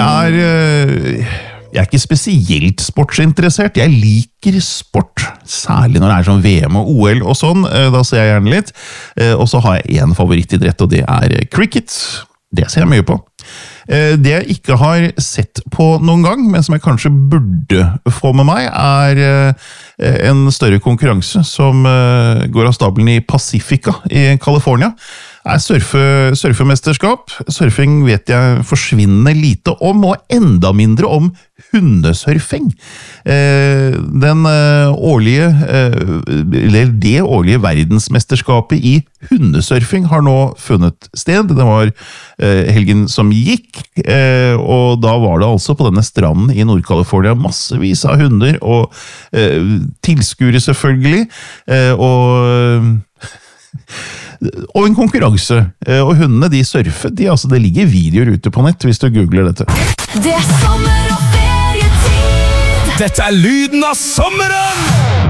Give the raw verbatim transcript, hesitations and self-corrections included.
Jeg er, jeg er ikke spesielt sportsinteressert. Jeg liker sport, særlig når det er sånn V M og O L og sånn. Da ser jeg gjerne litt. Og så har jeg en favorittidrett, og det er cricket. Det ser jeg mye på. Det jeg ikke har sett på noen gang, men som jeg kanskje burde få med meg, er en større konkurranse som går av stabelen i Pacifica i California. Det er surfe, surfemesterskap. Surfing vet jeg forsvinner lite om, og enda mindre om hundesurfing. Den årlige, eller det årlige verdensmesterskapet i hundesurfing har nå funnet sted. Det var helgen som gikk, og da var det altså på denne stranden i Nord-California massevis av hunder, og tilskuere selvfølgelig, og og en konkurranse, og hundene de surfer, de, altså, det ligger videoer ute på nett hvis du googler dette. Det er sommer og ferietid! Dette er lyden av sommeren!